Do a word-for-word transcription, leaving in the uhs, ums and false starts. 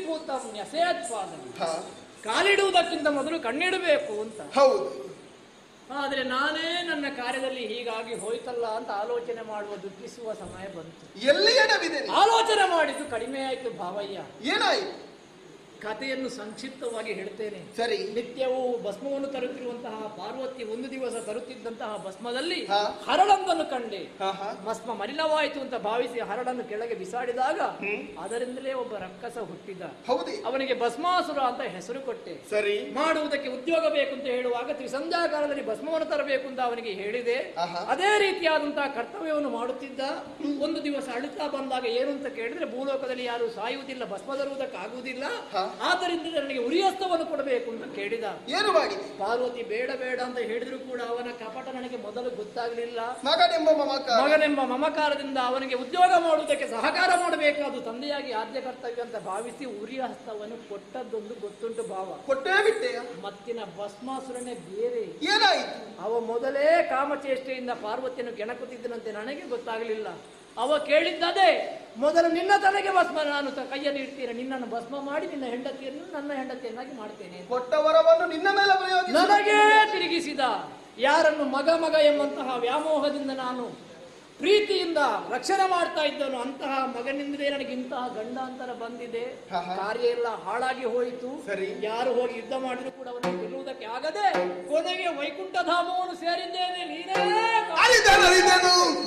ಭೂತಂ ನ್ಯಸೇತ್ಪಾದನ, ಕಾಲಿಡುವುದಕ್ಕಿಂತ ಮೊದಲು ಕಣ್ಣಿಡಬೇಕು ಅಂತ. ಹೌದು. ಆದ್ರೆ ನಾನೇ ನನ್ನ ಕಾರ್ಯದಲ್ಲಿ ಹೀಗಾಗಿ ಹೋಯ್ತಲ್ಲ ಅಂತ ಆಲೋಚನೆ ಮಾಡುವ ದುಃಖಿಸುವ ಸಮಯ ಬಂತು. ಎಲ್ಲಿ ಎಡವಿದೆ? ಆಲೋಚನೆ ಮಾಡಿದ್ದು ಕಡಿಮೆ ಆಯ್ತು ಭಾವಯ್ಯ. ಏನಾಯ್ತು? ಕಥೆಯನ್ನು ಸಂಕ್ಷಿಪ್ತವಾಗಿ ಹೇಳ್ತೇನೆ. ಸರಿ. ನಿತ್ಯವೂ ಭಸ್ಮವನ್ನು ತರುತ್ತಿರುವಂತಹ ಪಾರ್ವತಿ ಒಂದು ದಿವಸ ತರುತ್ತಿದ್ದಂತಹ ಭಸ್ಮದಲ್ಲಿ ಹಾ. ಹರಳನ್ನು ಕಂಡೆ. ಹಾ, ಹಾ. ಭಸ್ಮ ಮಲಿನವಾಯಿತು ಅಂತ ಭಾವಿಸಿ ಹರಳನ್ನು ಕೆಳಗೆ ಬಿಸಾಡಿದಾಗ ಅದರಿಂದಲೇ ಒಬ್ಬ ರಕ್ಕಸ ಹುಟ್ಟಿದ. ಹೌದೇ? ಅವನಿಗೆ ಭಸ್ಮಾಸುರ ಅಂತ ಹೆಸರು ಕೊಟ್ಟೆ. ಸರಿ. ಮಾಡುವುದಕ್ಕೆ ಉದ್ಯೋಗ ಬೇಕು ಅಂತ ಹೇಳುವಾಗ ತ್ರಿಸಂಧ್ಯಾ ಕಾಲದಲ್ಲಿ ಭಸ್ಮವನ್ನು ತರಬೇಕು ಅಂತ ಅವನಿಗೆ ಹೇಳಿದೆ. ಆಹಾ. ಅದೇ ರೀತಿಯಾದಂತಹ ಕರ್ತವ್ಯವನ್ನು ಮಾಡುತ್ತಿದ್ದ. ಒಂದು ದಿವಸ ಅಳುತ್ತಾ ಬಂದಾಗ ಏನು ಅಂತ ಕೇಳಿದ್ರೆ, ಭೂಲೋಕದಲ್ಲಿ ಯಾರು ಸಾಯುವುದಿಲ್ಲ, ಭಸ್ಮ ತರುವುದಕ್ಕಾಗುವುದಿಲ್ಲ, ಆದ್ದರಿಂದ ನನಗೆ ಉರಿಯಸ್ತವನ್ನು ಕೊಡಬೇಕು ಅಂತ ಕೇಳಿದ. ಏನು ಮಾಡಿ? ಪಾರ್ವತಿ ಬೇಡ ಬೇಡ ಅಂತ ಹೇಳಿದ್ರು ಕೂಡ ಅವನ ಕಪಟ ನನಗೆ ಮೊದಲು ಗೊತ್ತಾಗಲಿಲ್ಲ. ಮಗನೆಂಬ ಮಮಕಾರ ಮಗನೆಂಬ ಮಮಕಾರದಿಂದ ಅವನಿಗೆ ಉದ್ಯೋಗ ಮಾಡುವುದಕ್ಕೆ ಸಹಕಾರ ಮಾಡಬೇಕು, ಅದು ತಂದೆಯಾಗಿ ಆದ್ಯ ಕರ್ತವ್ಯ ಅಂತ ಭಾವಿಸಿ ಉರಿಯ ಹಸ್ತವನ್ನು ಕೊಟ್ಟದ್ದೊಂದು ಗೊತ್ತುಂಟು ಭಾವ. ಕೊಟ್ಟೇ ಬಿಟ್ಟೆಯ? ಮತ್ತಿನ ಭಸ್ಮಾಸುರನೇ ಬೇರೆ. ಏನಾಯಿತು? ಅವ ಮೊದಲೇ ಕಾಮಚೇಷ್ಟೆಯಿಂದ ಪಾರ್ವತಿಯನ್ನು ಕೆಣಕುತ್ತಿದ್ದನಂತೆ, ನನಗೆ ಗೊತ್ತಾಗಲಿಲ್ಲ. ಅವ ಕೇಳಿದ್ದದೇ, ಮೊದಲು ನಿನ್ನ ತಲೆಗೆ ಭಸ್ಮ ನಾನು ಕೈಯಲ್ಲಿ ಇಡ್ತೇನೆ, ನಿನ್ನನ್ನು ಭಸ್ಮ ಮಾಡಿ ನಿನ್ನ ಹೆಂಡತಿಯನ್ನು ನನ್ನ ಹೆಂಡತಿಯನ್ನಾಗಿ ಮಾಡ್ತೇನೆ. ಕೊಟ್ಟ ವರವನ್ನು ನಿನ್ನ ಮೇಲೆ ಪ್ರಯೋಗಿಸಿ ನನಗೇ ತಿರುಗಿಸಿದ. ಯಾರನ್ನು ಮಗ ಮಗ ಎಂಬಂತಹ ವ್ಯಾಮೋಹದಿಂದ ನಾನು ಪ್ರೀತಿಯಿಂದ ರಕ್ಷಣೆ ಮಾಡ್ತಾ ಇದ್ದನು, ಅಂತಹ ಮಗನಿಂದಲೇ ನನಗೆ ಇಂತಹ ಗಂಡಾಂತರ ಬಂದಿದೆ. ಕಾರ್ಯ ಎಲ್ಲ ಹಾಳಾಗಿ ಹೋಯಿತು. ಯಾರು ಹೋಗಿ ಯುದ್ಧ ಮಾಡಿದ್ರು ಕೂಡ ಅವನನ್ನು ಗೆಲ್ಲುವುದಕ್ಕೆ ಆಗದೆ ಕೊನೆಗೆ ವೈಕುಂಠ ಧಾಮವನ್ನು ಸೇರಿದ್ದೇನೆ. ನೀನೇ